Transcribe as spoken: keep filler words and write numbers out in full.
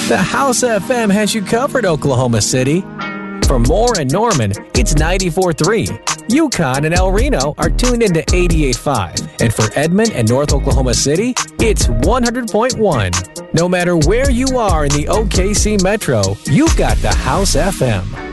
The House F M has you covered, Oklahoma City. For Moore and Norman, it's ninety-four point three. Yukon and El Reno are tuned into eighty-eight point five. And for Edmond and North Oklahoma City, it's one hundred point one. No matter where you are in the O K C Metro, you've got the House F M.